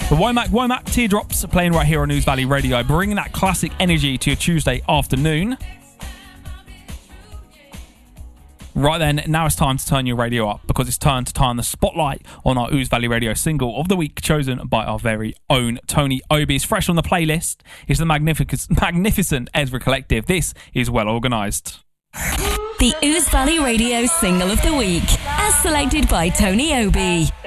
The Womack Teardrops are playing right here on News Valley Radio, bringing that classic energy to your Tuesday afternoon. Right then, now it's time to turn your radio up because it's time to turn the spotlight on our Ooze Valley Radio single of the week, chosen by our very own Tony Obi. It's fresh on the playlist. It's the magnificent Ezra Collective. This is Well Organised. The Ooze Valley Radio single of the week, as selected by Tony Obi.